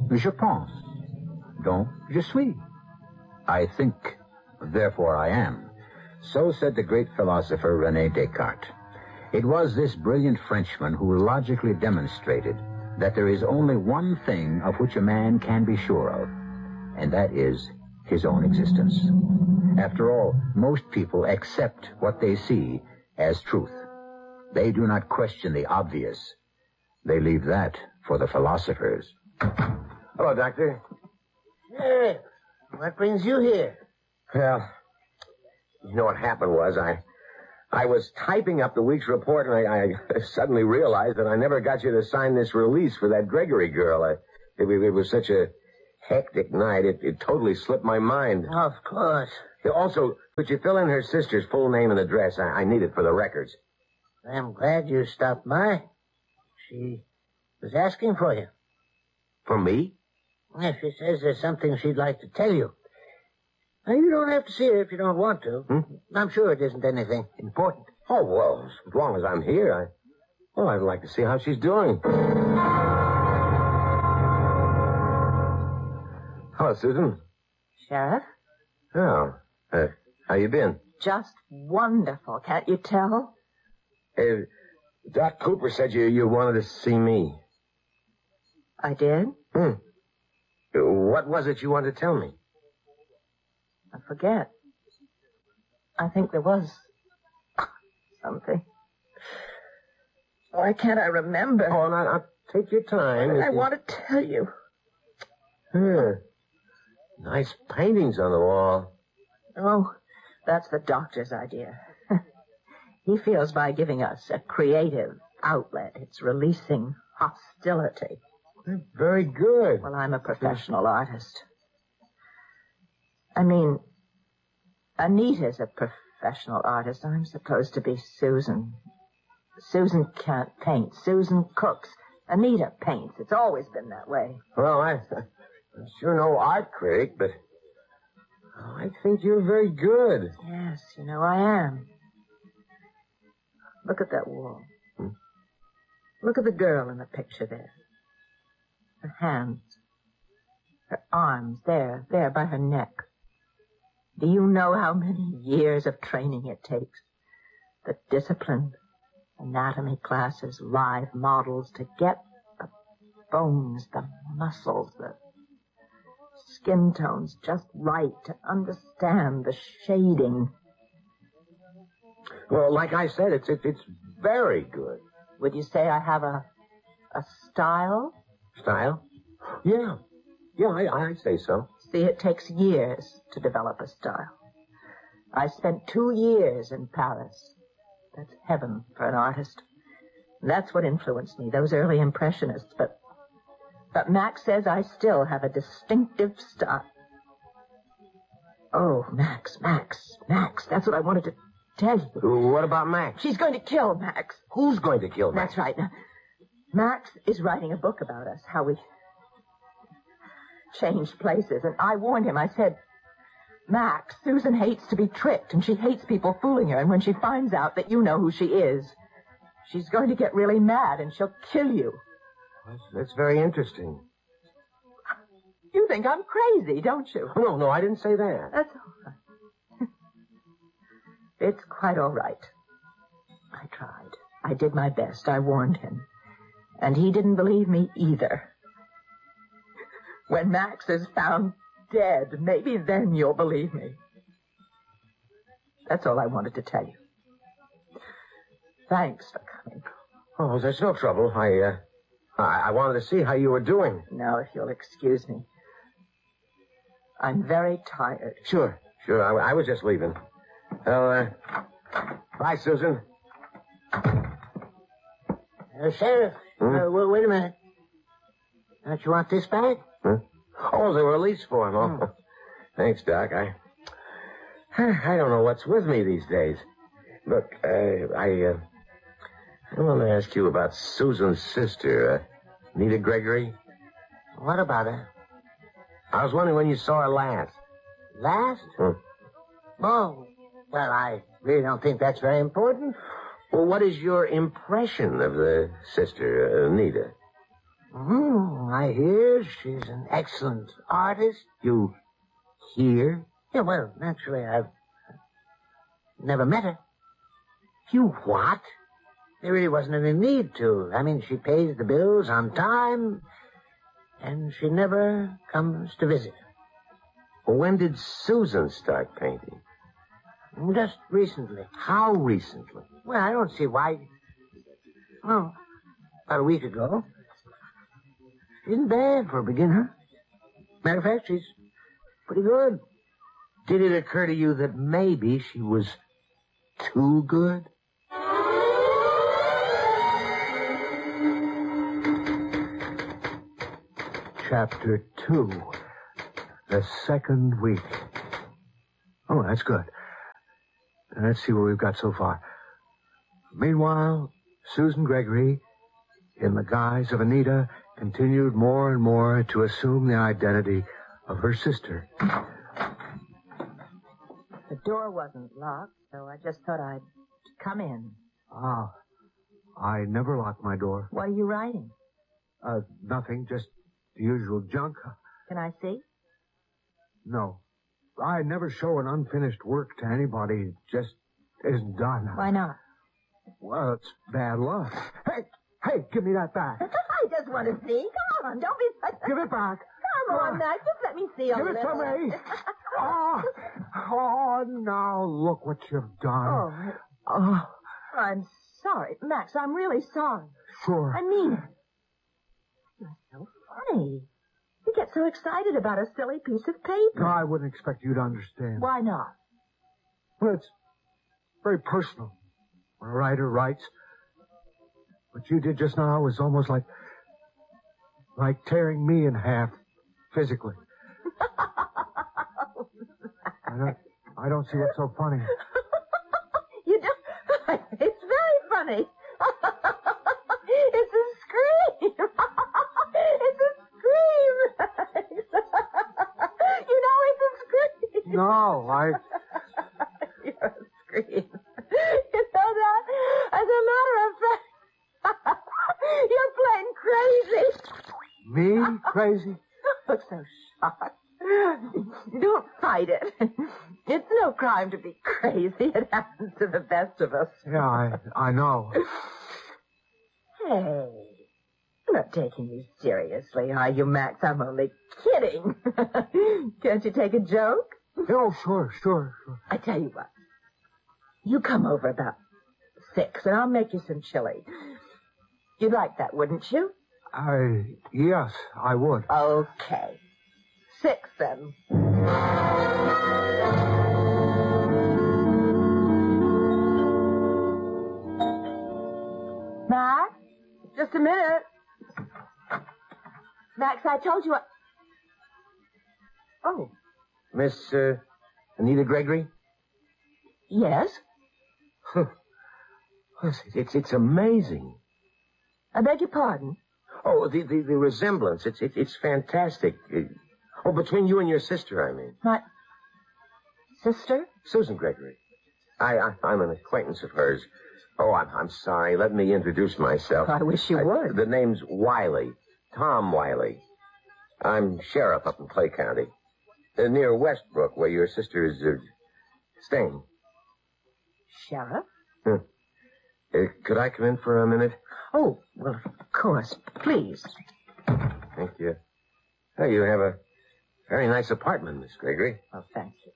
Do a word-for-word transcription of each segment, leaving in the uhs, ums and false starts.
Je pense. Donc, je suis. I think, therefore I am. So said the great philosopher René Descartes. It was this brilliant Frenchman who logically demonstrated that there is only one thing of which a man can be sure of, and that is his own existence. After all, most people accept what they see as truth. They do not question the obvious. They leave that for the philosophers. Hello, Doctor. Hey, what brings you here? Well, you know what happened was I I was typing up the week's report, and I, I suddenly realized that I never got you to sign this release for that Gregory girl. I, it, it was such a hectic night, it, it totally slipped my mind. Of course. Also, could you fill in her sister's full name and address? I, I need it for the records. I'm glad you stopped by. She was asking for you. For me? Yeah, she says there's something she'd like to tell you. Now, you don't have to see her if you don't want to. Hmm? I'm sure it isn't anything important. Oh, well, as long as I'm here, I... Well, I'd like to see how she's doing. Hello, Susan. Sheriff? Oh, uh, how you been? Just wonderful, can't you tell? Hey, Doc Cooper said you, you wanted to see me. I did? Hmm. What was it you wanted to tell me? I forget. I think there was something. Why can't I remember? Oh, now, now take your time. I want to tell you. Hmm. Nice paintings on the wall. Oh, that's the doctor's idea. He feels by giving us a creative outlet, it's releasing hostility. Very good. Well, I'm a professional artist. I mean, Anita's a professional artist. I'm supposed to be Susan. Susan can't paint. Susan cooks. Anita paints. It's always been that way. Well, I, I'm sure no art critic, but I think you're very good. Yes, you know, I am. Look at that wall. Hmm? Look at the girl in the picture there. Her hands. Her arms, there, there, by her neck. Do you know how many years of training it takes? The discipline, anatomy classes, live models to get the bones, the muscles, the skin tones just right to understand the shading. Well, like I said, it's it, it's very good. Would you say I have a a style? Style? Yeah. Yeah, I, I'd say so. See, it takes years to develop a style. I spent two years in Paris. That's heaven for an artist. That's what influenced me, those early impressionists. But, but Max says I still have a distinctive style. Oh, Max, Max, Max, that's what I wanted to tell you. What about Max? She's going to kill Max. Who's going to kill Max? That's right. Now, Max is writing a book about us, how we changed places. And I warned him. I said, Max, Susan hates to be tricked, and she hates people fooling her. And when she finds out that you know who she is, she's going to get really mad, and she'll kill you. That's, that's very interesting. You think I'm crazy, don't you? No, no, I didn't say that. That's all right. It's quite all right. I tried. I did my best. I warned him. And he didn't believe me either. When Max is found dead, maybe then you'll believe me. That's all I wanted to tell you. Thanks for coming. Oh, there's no trouble. I, uh, I, I wanted to see how you were doing. Now, if you'll excuse me. I'm very tired. Sure, sure. I, I was just leaving. Well, uh, bye, Susan. Uh, Sheriff, Hmm? uh, well, wait a minute. Don't you want this back? Huh? Oh, the release form. Oh, Hmm. Thanks, Doc. I, I don't know what's with me these days. Look, uh, I, uh, I want to ask you about Susan's sister, uh, Nita Gregory. What about her? I was wondering when you saw her last. Last? Hmm. Oh, well, I really don't think that's very important. Well, what is your impression of the sister, uh, Nita? Hmm, I hear she's an excellent artist. You hear? Yeah, well, naturally, I've never met her. You what? There really wasn't any need to. I mean, she pays the bills on time, and she never comes to visit. Well, when did Susan start painting? Just recently. How recently? Well, I don't see why. Well, about a week ago. She isn't bad for a beginner. Matter of fact, she's pretty good. Did it occur to you that maybe she was too good? Chapter two. The second week. Oh, that's good. Let's see what we've got so far. Meanwhile, Susan Gregory, in the guise of Anita, continued more and more to assume the identity of her sister. The door wasn't locked, so I just thought I'd come in. Ah, I never lock my door. What are you writing? Uh, nothing, just the usual junk. Can I see? No. I never show an unfinished work to anybody. It just isn't done. Why not? Well, it's bad luck. Hey, hey, give me that back. I just want to see. Come on, don't be such a... Give it back. Come on, Max, just let me see a Give little. it to me. Oh, oh, now look what you've done. Oh, Oh, I'm sorry. Max, I'm really sorry. sure. I mean it. You're so funny. You get so excited about a silly piece of paper. No, I wouldn't expect you to understand. Why not? Well, it's very personal when a writer writes. What you did just now was almost like, like tearing me in half, physically. I don't, I don't see what's so funny. You don't... It's very funny. It's a scream. It's a scream. You know it's a scream. No, I... You're a scream. You know that? As a matter of fact, you're plain crazy. Me? Crazy? Look so shocked. Don't fight it. It's no crime to be crazy. It happens to the best of us. Yeah, I, I know. Hey, I'm not taking you seriously, are you, Max? I'm only kidding. Can't you take a joke? Oh, sure, sure, sure. I tell you what. You come over about six, and I'll make you some chili. You'd like that, wouldn't you? I, yes, I would. Okay. Six, then. Max? Just a minute. Max, I told you I... Oh, Miss uh, Anita Gregory? yes? It's, it's, it's amazing. I beg your pardon? Oh, the, the, the resemblance. It's, it, it's fantastic. Uh, Oh, between you and your sister, I mean. My sister? Susan Gregory. I, I, I'm an acquaintance of hers. Oh, I'm, I'm sorry. Let me introduce myself. I wish you I- would. The name's Wiley. Tom Wiley. I'm sheriff up in Clay County. Uh, near Westbrook, where your sister is uh, staying. Sheriff? Huh. Uh, could I come in for a minute? Oh, well, of course. Please. Thank you. Oh, you have a very nice apartment, Miss Gregory. Oh, thank you.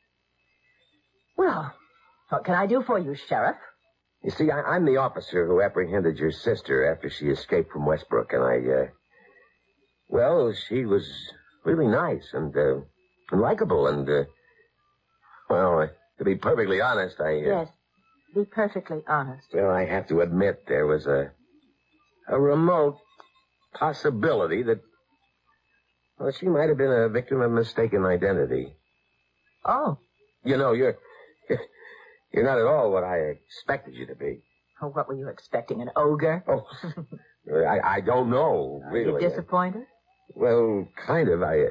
Well, what can I do for you, Sheriff? You see, I, I'm the officer who apprehended your sister after she escaped from Westbrook, and I, uh... Well, she was really nice and, uh, and likable, and, uh... Well, uh, to be perfectly honest, I... Uh, Yes, be perfectly honest. Well, I have to admit there was a... a remote possibility that... Well, she might have been a victim of mistaken identity. Oh, You know, you're... You're not at all what I expected you to be. oh what were you expecting, an ogre? Oh, I, I don't know, Are really. you disappointed? Well, kind of. I.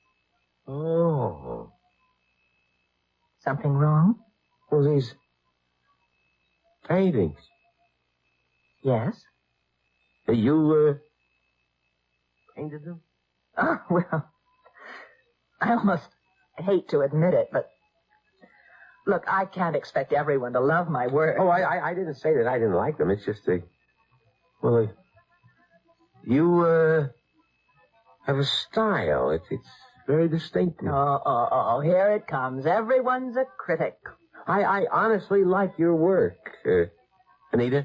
Oh. Something wrong? Well, these paintings. Yes. You, uh, painted them? Oh, well, I almost hate to admit it, but look, I can't expect everyone to love my work. Oh, I, I, I didn't say that I didn't like them. It's just they, well, they, you, uh, have a style. It's, it's very distinctive. Oh, oh, oh, here it comes. Everyone's a critic. I, I honestly like your work, uh, Anita.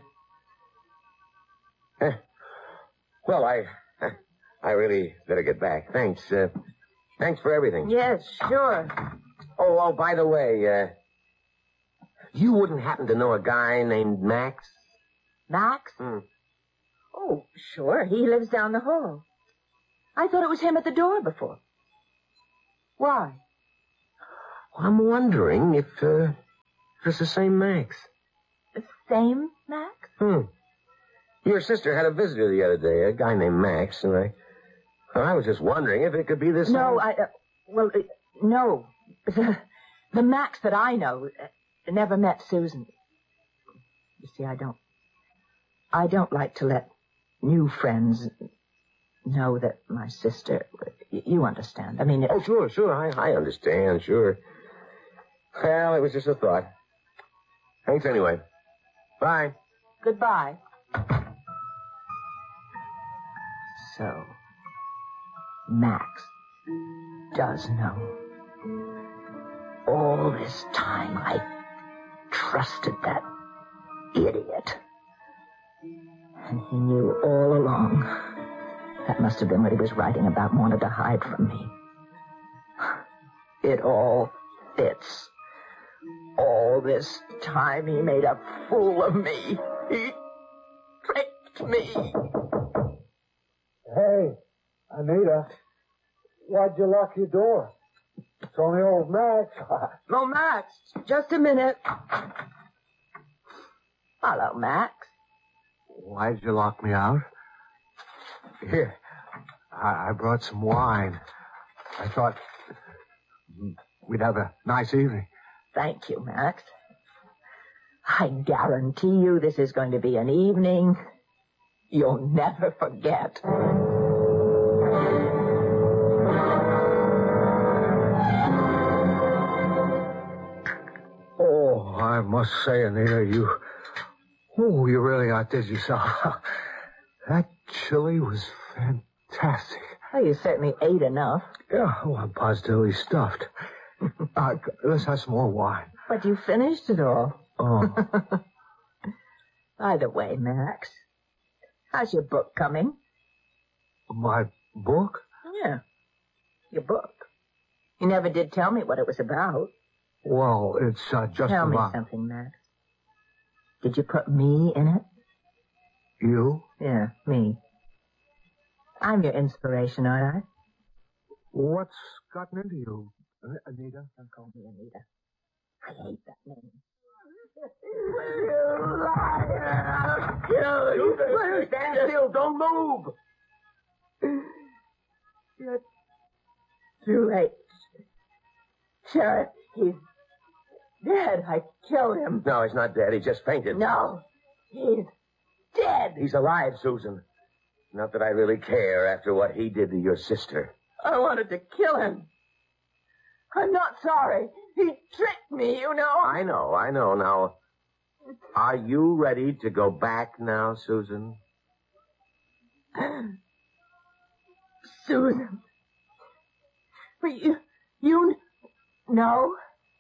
Eh, well, I, I really better get back. Thanks, uh, thanks for everything. Yes, sure. Oh, oh, by the way, uh, you wouldn't happen to know a guy named Max? Max? Hmm. Oh, sure. He lives down the hall. I thought it was him at the door before. Why? I'm wondering if, uh, if it's the same Max. The same Max? Hmm. Your sister had a visitor the other day, a guy named Max, and I, well, I was just wondering if it could be this. No, I, uh, well, uh, no. The, the Max that I know uh, never met Susan. You see, I don't, I don't like to let new friends know that my sister, you understand. I mean, it, Oh, sure, sure, I, I understand, sure. Well, it was just a thought. Thanks anyway. Bye. goodbye. So, Max does know. All this time I trusted that idiot. And he knew all along. That must have been what he was writing about and wanted to hide from me. It all fits. All this time he made a fool of me. He tricked me. Hey, Anita, why'd you lock your door? It's only old Max. Oh, Max, just a minute. Hello, Max. Why'd you lock me out? Here, I, I brought some wine. I thought we'd have a nice evening. Thank you, Max. I guarantee you this is going to be an evening you'll never forget. Oh, I must say, Anita, you... Oh, you really outdid yourself. That chili was fantastic. Well, you certainly ate enough. Yeah, oh, I'm positively stuffed. uh, let's have some more wine. But you finished it all. Oh. By the way, Max, how's your book coming? My book? Yeah, your book. You never did tell me what it was about. Well, it's uh, just Tell about... me something, Max. Did you put me in it? You? Yeah, me. I'm your inspiration, aren't I? What's gotten into you, Anita? Don't call me Anita. I hate that name. You liar! I'll kill you. You stand still. Don't move. You're too late. Sheriff, he's dead. I killed him. No, he's not dead. He just fainted. No, he's dead. He's alive, Susan. Not that I really care after what he did to your sister. I wanted to kill him. I'm not sorry. He tricked me, you know. I know, I know. Now, are you ready to go back now, Susan? Susan. But you, you know?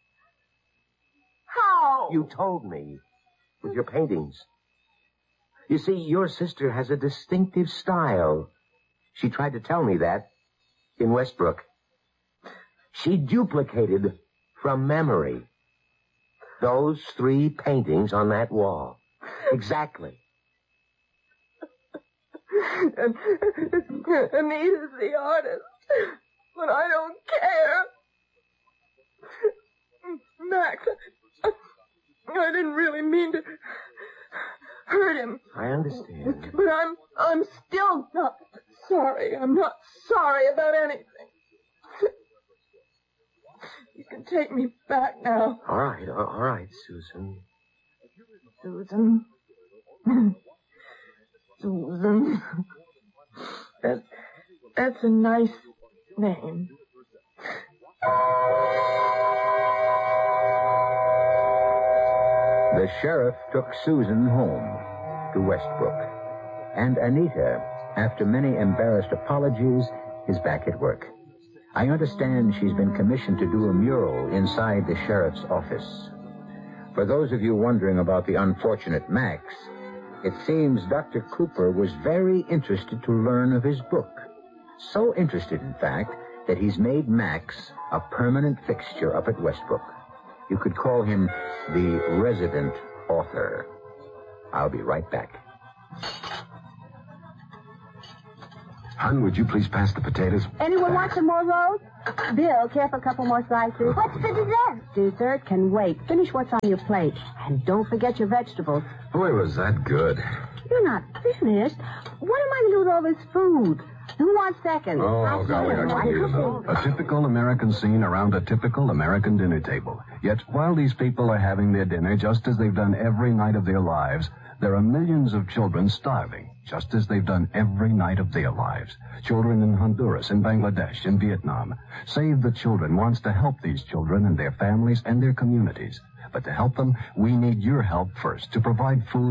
How? You told me with your paintings. You see, your sister has a distinctive style. She tried to tell me that in Westbrook. She duplicated from memory those three paintings on that wall. Exactly. And, Anita's the artist, but I don't care. Max, I, I didn't really mean to hurt him. I understand. But I'm, I'm still not sorry. I'm not sorry about anything. You can take me back now. All right, all right, Susan. Susan. Susan. That, That's a nice name. The sheriff took Susan home to Westbrook. And Anita, after many embarrassed apologies, is back at work. I understand she's been commissioned to do a mural inside the sheriff's office. For those of you wondering about the unfortunate Max, it seems Doctor Cooper was very interested to learn of his book. So interested, in fact, that he's made Max a permanent fixture up at Westbrook. You could call him the resident author. I'll be right back. Hon, would you please pass the potatoes? Anyone want some more rolls? Bill, care for a couple more slices? What's the dessert? Dessert can wait. Finish what's on your plate. And don't forget your vegetables. Boy, was that good. You're not finished. What am I going to do with all this food? Who wants seconds? Oh, golly, I need to know. A typical American scene around a typical American dinner table. Yet, while these people are having their dinner just as they've done every night of their lives, there are millions of children starving, just as they've done every night of their lives. Children in Honduras, in Bangladesh, in Vietnam. Save the Children wants to help these children and their families and their communities. But to help them, we need your help first to provide food